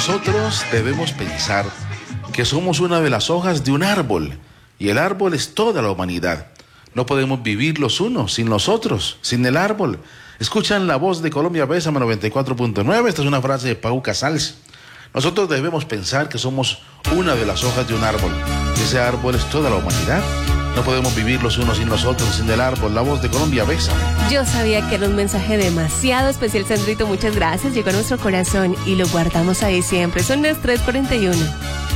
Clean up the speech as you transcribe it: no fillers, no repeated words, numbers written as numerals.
Nosotros debemos pensar que somos una de las hojas de un árbol y el árbol es toda la humanidad. No podemos vivir los unos sin los otros, sin el árbol. Escuchan la voz de Colombia Bésame 94.9. Esta es una frase de Pau Casals. Nosotros debemos pensar que somos una de las hojas de un árbol. Ese árbol es toda la humanidad. No podemos vivir los unos sin los otros, sin el árbol. La voz de Colombia Bésame. Yo sabía que era un mensaje demasiado especial, Sandrito. Muchas gracias. Llegó a nuestro corazón y lo guardamos ahí siempre. Son las 3:41.